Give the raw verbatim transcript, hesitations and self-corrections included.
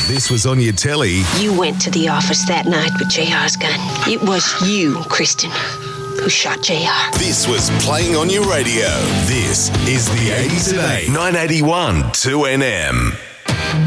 this was on your telly. You went to the office that night with J R's gun. It was you, Kristen, who shot J R. This was playing on your radio. This is the eighties Today. nine eighty-one two N M.